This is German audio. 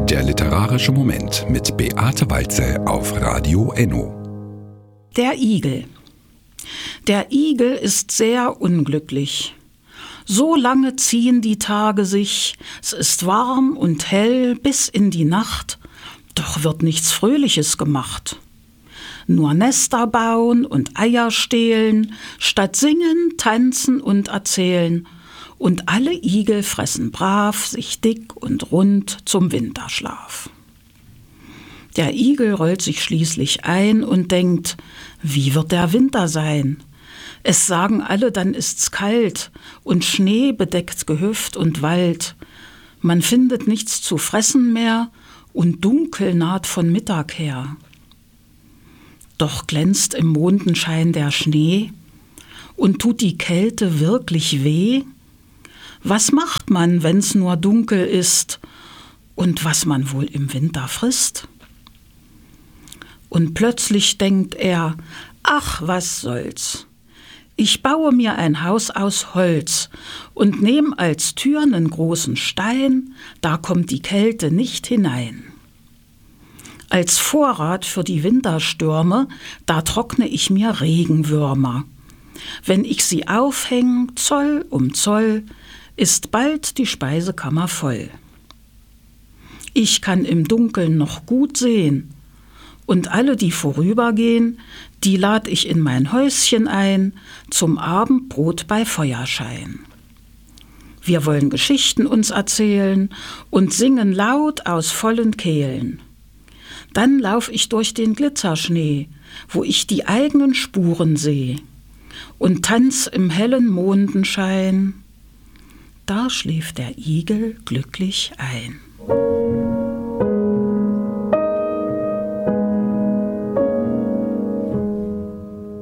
Der literarische Moment mit Beate Walze auf Radio Enno. Der Igel. Der Igel ist sehr unglücklich. So lange ziehen die Tage sich, es ist warm und hell bis in die Nacht, doch wird nichts Fröhliches gemacht. Nur Nester bauen und Eier stehlen, statt singen, tanzen und erzählen. Und alle Igel fressen brav sich dick und rund zum Winterschlaf. Der Igel rollt sich schließlich ein und denkt, wie wird der Winter sein? Es sagen alle, dann ist's kalt und Schnee bedeckt Gehöft und Wald. Man findet nichts zu fressen mehr und dunkel naht von Mittag her. Doch glänzt im Mondenschein der Schnee und tut die Kälte wirklich weh? Was macht man, wenn's nur dunkel ist und was man wohl im Winter frisst? Und plötzlich denkt er, ach, was soll's. Ich baue mir ein Haus aus Holz und nehm als Tür nen großen Stein, da kommt die Kälte nicht hinein. Als Vorrat für die Winterstürme, da trockne ich mir Regenwürmer. Wenn ich sie aufhäng, Zoll um Zoll, ist bald die Speisekammer voll. Ich kann im Dunkeln noch gut sehen, und alle, die vorübergehen, die lad ich in mein Häuschen ein, zum Abendbrot bei Feuerschein. Wir wollen Geschichten uns erzählen und singen laut aus vollen Kehlen. Dann lauf ich durch den Glitzerschnee, wo ich die eigenen Spuren seh, und tanz im hellen Mondenschein. Da schläft der Igel glücklich ein.